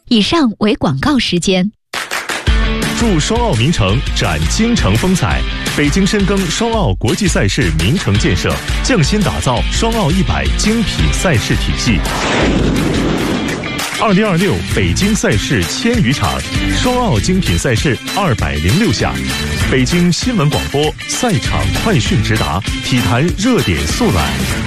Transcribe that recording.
以上为广告时间。 祝双奥名城展京城风采。北京深耕双奥国际赛事名城建设，匠心打造双奥100精品赛事体系。2026北京赛事千余场，双奥精品赛事206项。北京新闻广播赛场快讯直达，体坛热点速览。